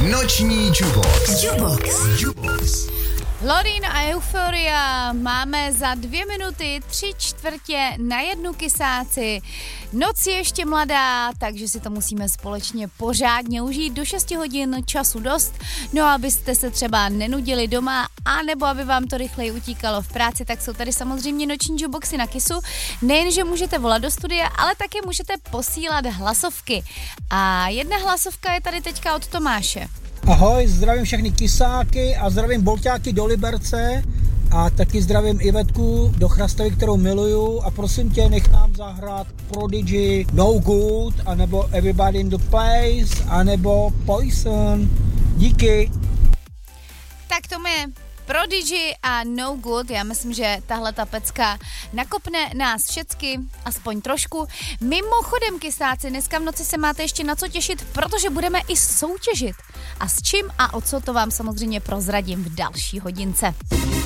Noční Jubox. Lorin a Euphoria máme za 2 minuty 3/4 kysáci. Noc je ještě mladá, takže si to musíme společně pořádně užít. Do 6 hodin času dost, no abyste se třeba nenudili doma, anebo aby vám to rychleji utíkalo v práci, tak jsou tady samozřejmě noční Juboxy na Kissu. Nejenže můžete volat do studia, ale také můžete posílat hlasovky. A jedna hlasovka je tady teďka od Tomáše. Ahoj, zdravím všechny kysáky a zdravím bolťáky do Liberce a taky zdravím Ivetku do Chrastavy, kterou miluju, a prosím tě, nech nám zahrát Prodigy, No Good, anebo Everybody in the Place, anebo Poison. Díky. Tak to je Prodigy a No Good. Já myslím, že tahle ta pecka nakopne nás všecky, aspoň trošku. Mimochodem, kysáci, dneska v noci se máte ještě na co těšit, protože budeme i soutěžit. A s čím a o co, to vám samozřejmě prozradím v další hodince.